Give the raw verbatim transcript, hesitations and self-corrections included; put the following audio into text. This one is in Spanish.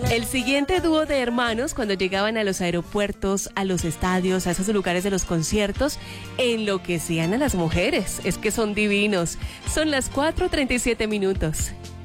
El siguiente dúo de hermanos, cuando llegaban a los aeropuertos, a los estadios, a esos lugares de los conciertos, enloquecían a las mujeres. Es que son divinos. Son las cuatro treinta y siete minutos.